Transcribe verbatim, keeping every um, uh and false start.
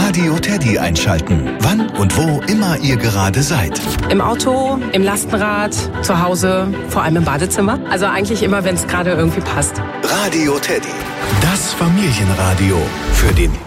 Radio Teddy einschalten. Wann und wo immer ihr gerade seid. Im Auto, im Lastenrad, zu Hause, vor allem im Badezimmer. Also eigentlich immer, wenn es gerade irgendwie passt. Radio Teddy. Das Familienradio für den